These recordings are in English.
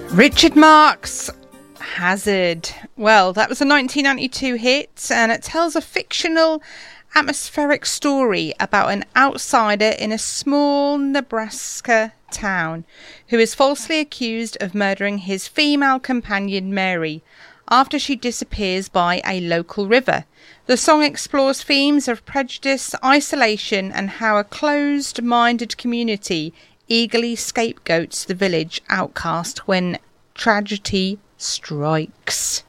Richard Marx, Hazard. Well, that was a 1992 hit, and it tells a fictional, atmospheric story about an outsider in a small Nebraska town who is falsely accused of murdering his female companion Mary after she disappears by a local river. The song explores themes of prejudice, isolation, and how a closed-minded community eagerly scapegoats the village outcast when tragedy strikes.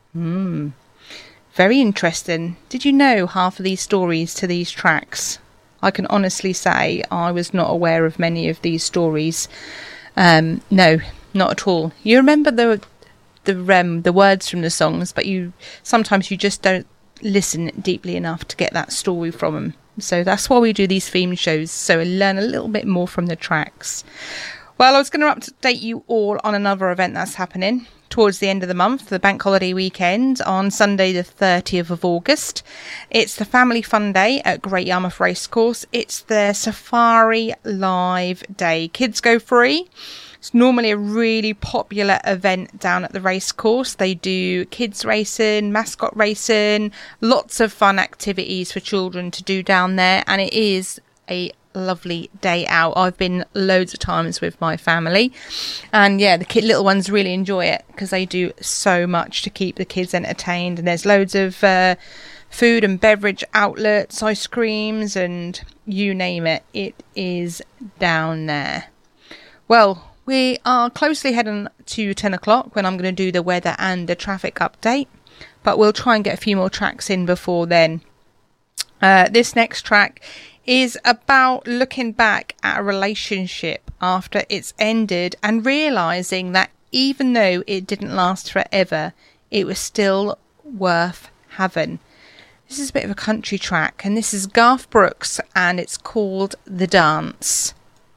Very interesting. Did you know half of these stories to these tracks? I can honestly say I was not aware of many of these stories. No, not at all. You remember the words from the songs, but sometimes you just don't listen deeply enough to get that story from them. So that's why we do these theme shows, so we learn a little bit more from the tracks. Well, I was going to update you all on another event that's happening towards the end of the month, the bank holiday weekend, on Sunday the 30th of August. It's the Family Fun Day at Great Yarmouth Racecourse. It's their Safari Live Day. Kids go free. It's normally a really popular event down at the racecourse. They do kids racing, mascot racing, lots of fun activities for children to do down there, and it is a lovely day out. I've been loads of times with my family, and yeah, the little ones really enjoy it because they do so much to keep the kids entertained, and there's loads of food and beverage outlets, ice creams, and you name it, it is down there. Well, we are closely heading to 10 o'clock when I'm going to do the weather and the traffic update, but we'll try and get a few more tracks in before then. This next track is about looking back at a relationship after it's ended and realising that even though it didn't last forever, it was still worth having. This is a bit of a country track, and this is Garth Brooks, and it's called The Dance.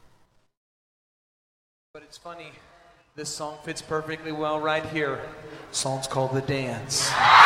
But it's funny, this song fits perfectly well right here. The song's called The Dance.